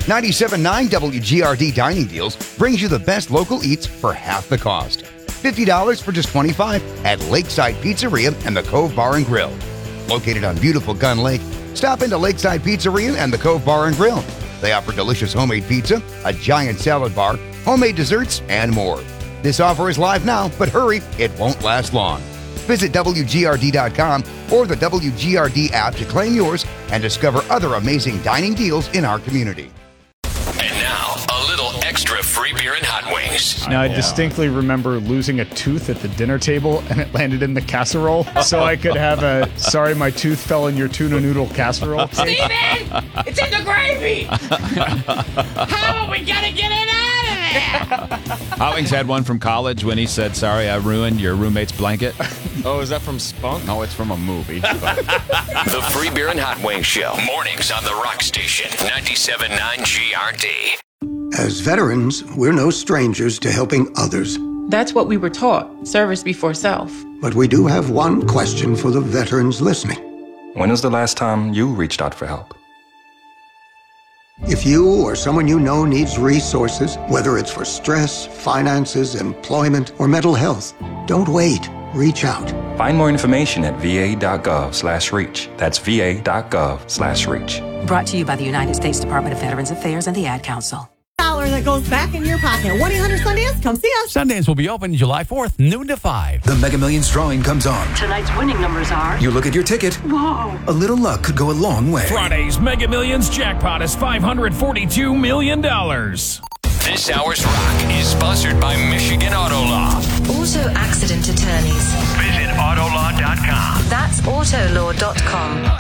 97.9 WGRD Dining Deals brings you the best local eats for half the cost. $50 for just $25 at Lakeside Pizzeria and the Cove Bar and Grill. Located on beautiful Gun Lake, stop into Lakeside Pizzeria and the Cove Bar and Grill. They offer delicious homemade pizza, a giant salad bar, homemade desserts, and more. This offer is live now, but hurry, it won't last long. Visit WGRD.com or the WGRD app to claim yours and discover other amazing dining deals in our community. And now, a little extra free beer and hot wings. Now, I distinctly remember losing a tooth at the dinner table, and it landed in the casserole, so I could have a, sorry, my tooth fell in your tuna noodle casserole. Steven! It's in the gravy! How are we gonna get it out of there? Hot Wings had one from college when he said, sorry, I ruined your roommate's blanket. Oh, is that from Spunk? No, it's from a movie. The Free Beer and Hot Wings Show. Mornings on the Rock Station. 97.9 GRD. As veterans, we're no strangers to helping others. That's what we were taught, service before self. But we do have one question for the veterans listening. When was the last time you reached out for help? If you or someone you know needs resources, whether it's for stress, finances, employment, or mental health, don't wait. Reach out. Find more information at va.gov/reach. That's va.gov/reach. Brought to you by the United States Department of Veterans Affairs and the Ad Council. That goes back in your pocket. 1-800-Sundays, come see us. Sundays will be open July 4th, noon to 5. The Mega Millions drawing comes on. Tonight's winning numbers are... You look at your ticket. Whoa. A little luck could go a long way. Friday's Mega Millions jackpot is $542 million. This hour's rock is sponsored by Michigan Auto Law. Auto accident attorneys. Visit Autolaw.com. That's Autolaw.com.